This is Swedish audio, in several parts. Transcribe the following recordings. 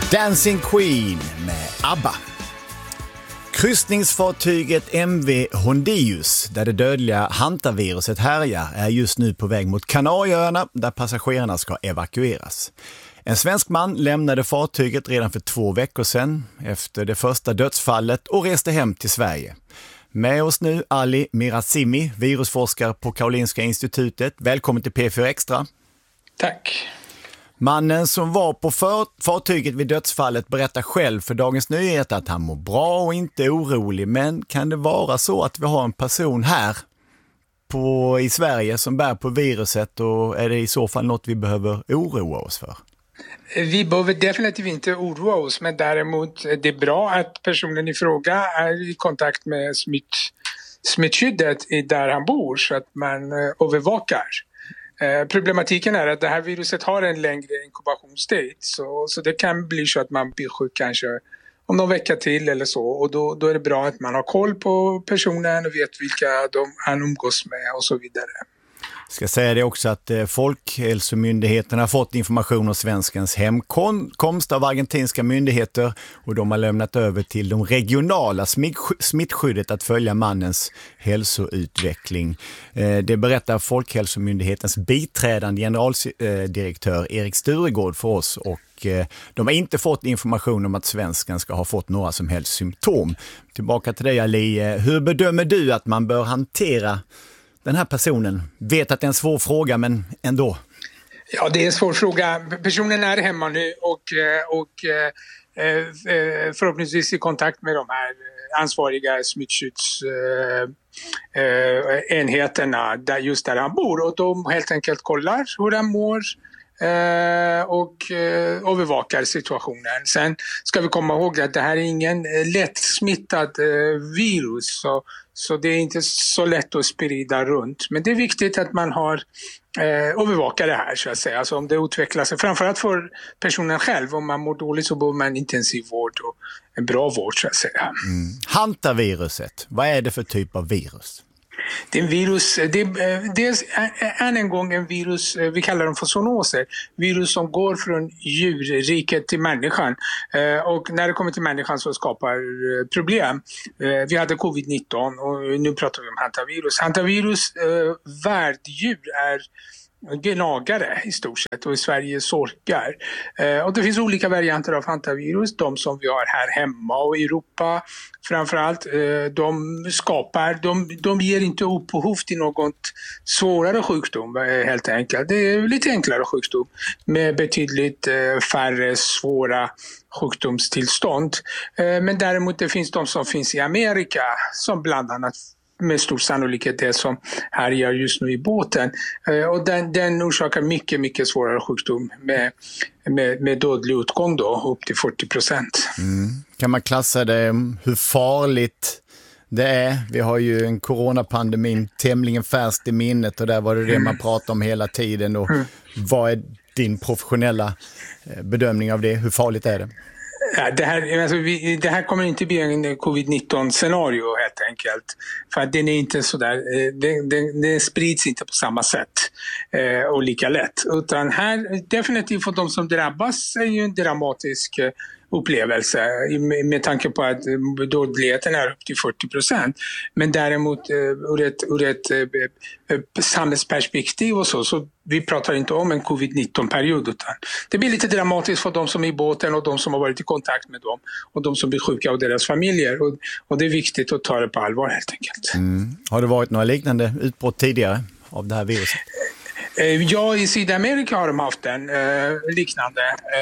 Dancing Queen med ABBA. Kryssningsfartyget MV Hondius, där det dödliga hantaviruset härjar, är just nu på väg mot Kanarieöarna där passagerarna ska evakueras. En svensk man lämnade fartyget redan för 2 veckor sedan efter det första dödsfallet och reste hem till Sverige. Med oss nu Ali Mirazimi, virusforskare på Karolinska institutet. Välkommen till P4 Extra. Tack. Mannen som var på fartyget vid dödsfallet berättar själv för Dagens Nyheter att han mår bra och inte är orolig. Men kan det vara så att vi har en person här i Sverige som bär på viruset, och är det i så fall något vi behöver oroa oss för? Vi behöver definitivt inte oroa oss, men däremot det är bra att personen i fråga är i kontakt med smittskyddet där han bor så att man övervakar. Problematiken är att det här viruset har en längre inkubationstid, så det kan bli så att man blir sjuk kanske om någon vecka till eller så, och då är det bra att man har koll på personen och vet vilka han umgås med och så vidare. Jag ska säga det också att Folkhälsomyndigheten har fått information om svenskens hemkomst av argentinska myndigheter, och de har lämnat över till de regionala smittskyddet att följa mannens hälsoutveckling. Det berättar Folkhälsomyndighetens biträdande generaldirektör Erik Sturegård för oss, och de har inte fått information om att svensken ska ha fått några som helst symptom. Tillbaka till dig, Ali. Hur bedömer du att man bör hantera den här personen? Vet att det är en svår fråga, men ändå. Ja, det är en svår fråga. Personen är hemma nu och förhoppningsvis i kontakt med de här ansvariga smittskyddsenheterna där han bor. Och de helt enkelt kollar hur han mår och övervakar situationen. Sen ska vi komma ihåg att det här är ingen lättsmittad virus, så det är inte så lätt att sprida runt. Men det är viktigt att man har övervakar det här, så att säga. Alltså om det utvecklar sig, framförallt för personen själv. Om man mår dåligt så behöver man intensivvård och en bra vård, så att säga. Hantaviruset, vad är det för typ av virus? Det är en virus, det är en gång en virus, vi kallar dem för zoonoser. Virus som går från djurriket till människan. Och när det kommer till människan så skapar problem. Vi hade covid-19 och nu pratar vi om hantavirus. Hantavirus, värddjur är gnagare i stort sett, och i Sverige sorkar. Och det finns olika varianter av hantavirus. De som vi har här hemma och i Europa framförallt, de ger inte upphov till något svårare sjukdom helt enkelt. Det är lite enklare sjukdom med betydligt färre svåra sjukdomstillstånd. Men däremot det finns de som finns i Amerika, som bland annat med stor sannolikhet det som här gör just nu i båten. Och den orsakar mycket, mycket svårare sjukdom med dödlig utgång då, upp till 40%. Kan man klassa det hur farligt det är? Vi har ju en coronapandemin tämligen färskt i minnet, och där var det man pratade om hela tiden. Och vad är din professionella bedömning av det? Hur farligt är det? Ja, det här kommer inte bli en covid-19-scenario helt enkelt. För att den är inte sådär, den sprids inte på samma sätt och lika lätt. Utan här, definitivt för de som drabbas, är ju en dramatisk upplevelse med tanke på att dödligheten är upp till 40%. Men däremot ur ett samhällsperspektiv och så vi pratar inte om en covid-19-period, utan det blir lite dramatiskt för de som är i båten och de som har varit i kontakt med dem och de som blir sjuka och deras familjer. Och det är viktigt att ta det på allvar helt enkelt. Har det varit några liknande utbrott tidigare av det här viruset? Ja, i Sydamerika har de haft en liknande,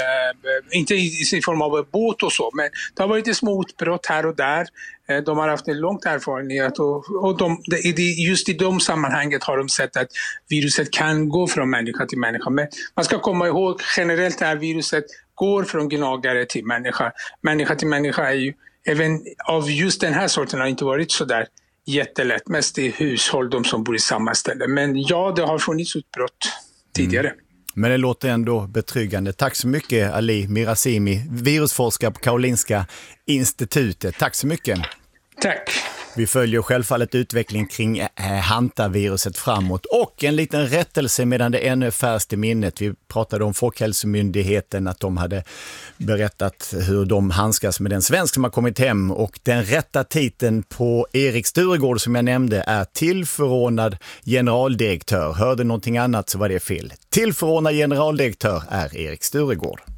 inte i form av en båt och så, men det har varit ett små utbrott här och där. De har haft en lång erfarenhet och just i de sammanhanget har de sett att viruset kan gå från människa till människa. Men man ska komma ihåg, generellt det här viruset går från gnagare till människa. Människa till människa är ju, även av just den här sorten har inte varit så där jättelätt, mest i hushåll, de som bor i samma ställe. Men ja, det har funnits utbrott tidigare. Men det låter ändå betryggande. Tack så mycket, Ali Mirazimi, virusforskare på Karolinska institutet. Tack så mycket. Tack. Vi följer självfallet utvecklingen kring hantaviruset framåt och en liten rättelse medan det ännu är färskt i minnet. Vi pratade om Folkhälsomyndigheten, att de hade berättat hur de handskas med den svensk som har kommit hem, och den rätta titeln på Erik Sturegård som jag nämnde är tillförordnad generaldirektör. Hörde någonting annat så var det fel. Tillförordnad generaldirektör är Erik Sturegård.